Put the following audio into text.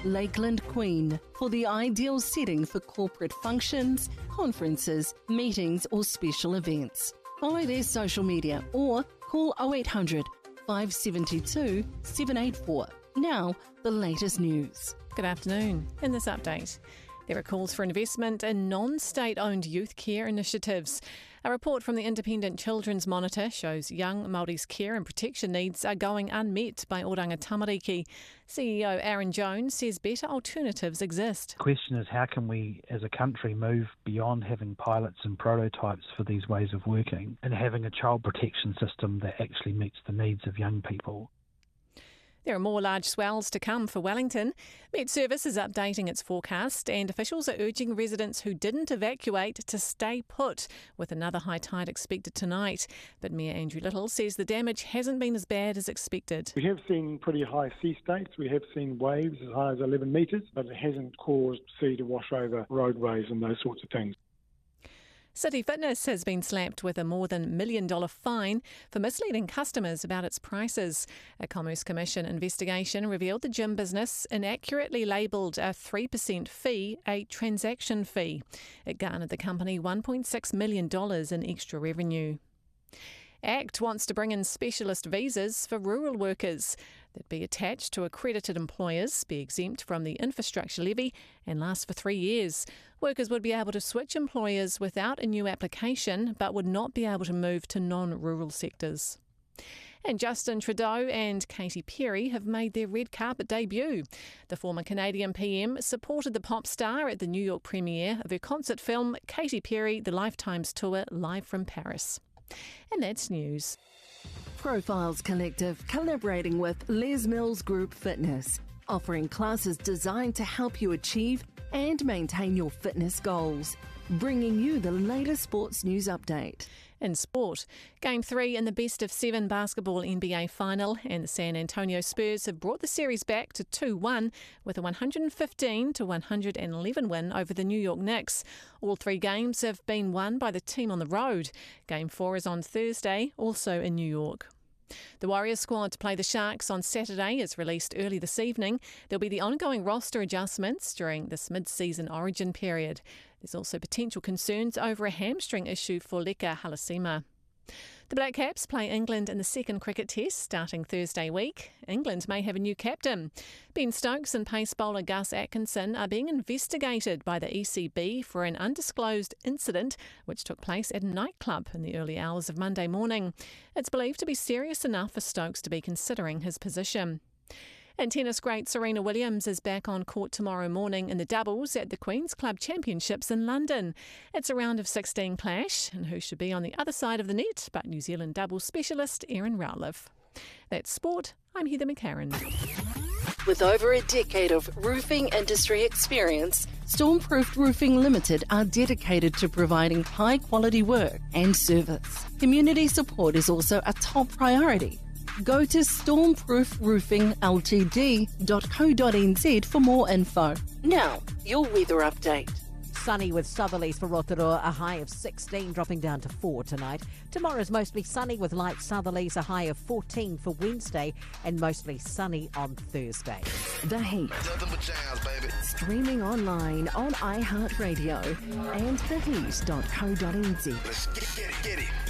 Lakeland Queen for the ideal setting for corporate functions, conferences, meetings or special events. Follow their social media or call 0800 572 784. Now, the latest news. Good afternoon. In this update, there are calls for investment in non-state-owned youth care initiatives. A report from the Independent Children's Monitor shows young Māori's care and protection needs are going unmet by Oranga Tamariki. CEO Aaron Jones says better alternatives exist. The question is, how can we as a country move beyond having pilots and prototypes for these ways of working and having a child protection system that actually meets the needs of young people? There are more large swells to come for Wellington. Met Service is updating its forecast and officials are urging residents who didn't evacuate to stay put, with another high tide expected tonight. But Mayor Andrew Little says the damage hasn't been as bad as expected. We have seen pretty high sea states. We have seen waves as high as 11 metres, but it hasn't caused sea to wash over roadways and those sorts of things. City Fitness has been slapped with a more than $1 million fine for misleading customers about its prices. A Commerce Commission investigation revealed the gym business inaccurately labelled a 3% fee a transaction fee. It garnered the company $1.6 million in extra revenue. ACT wants to bring in specialist visas for rural workers. They'd be attached to accredited employers, be exempt from the infrastructure levy and last for 3 years. Workers would be able to switch employers without a new application but would not be able to move to non-rural sectors. And Justin Trudeau and Katy Perry have made their red carpet debut. The former Canadian PM supported the pop star at the New York premiere of her concert film Katy Perry, The Lifetimes Tour, live from Paris. And that's news. Profiles Collective collaborating with Les Mills Group Fitness, offering classes designed to help you achieve and maintain your fitness goals. Bringing you the latest sports news update. In sport, Game 3 in the best-of-7 basketball NBA final, and the San Antonio Spurs have brought the series back to 2-1 with a 115-111 win over the New York Knicks. All 3 games have been won by the team on the road. Game 4 is on Thursday, also in New York. The Warriors squad to play the Sharks on Saturday is released early this evening. There'll be the ongoing roster adjustments during this mid-season origin period. There's also potential concerns over a hamstring issue for Leka Halasima. The Black Caps play England in the second cricket test starting Thursday week. England may have a new captain. Ben Stokes and pace bowler Gus Atkinson are being investigated by the ECB for an undisclosed incident which took place at a nightclub in the early hours of Monday morning. It's believed to be serious enough for Stokes to be considering his position. And tennis great Serena Williams is back on court tomorrow morning in the doubles at the Queen's Club Championships in London. It's a round of 16 clash, and who should be on the other side of the net but New Zealand doubles specialist Erin Rowliffe. That's sport. I'm Heather McCarran. With over a decade of roofing industry experience, Stormproofed Roofing Limited are dedicated to providing high-quality work and service. Community support is also a top priority. Go to stormproofroofingltd.co.nz for more info. Now, your weather update. Sunny with southerlies for Rotorua, a high of 16, dropping down to 4 tonight. Tomorrow's mostly sunny with light southerlies, a high of 14 for Wednesday, and mostly sunny on Thursday. The Heat. Streaming online on iHeartRadio and theheat.co.nz. Let's get it.